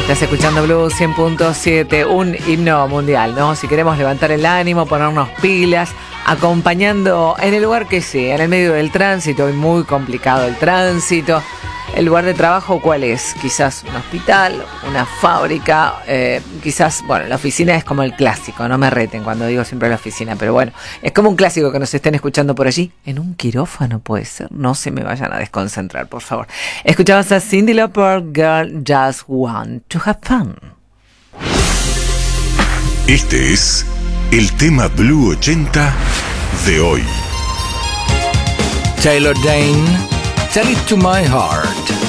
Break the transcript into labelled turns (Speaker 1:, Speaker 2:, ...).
Speaker 1: Estás escuchando Blue 100.7, un himno mundial, ¿no? Si queremos levantar el ánimo, ponernos pilas, acompañando en el lugar que sea, en el medio del tránsito, hoy muy complicado el tránsito. ¿El lugar de trabajo cuál es? Quizás un hospital, una fábrica, quizás, bueno, la oficina es como el clásico, no me reten cuando digo siempre la oficina, pero bueno, es como un clásico que nos estén escuchando por allí. En un quirófano puede ser, no se me vayan a desconcentrar, por favor. Escuchabas a Cyndi Lauper, Girl Just Want to Have Fun.
Speaker 2: Este es el tema Blue 80 de hoy.
Speaker 3: Taylor Dayne, Tell It to My Heart.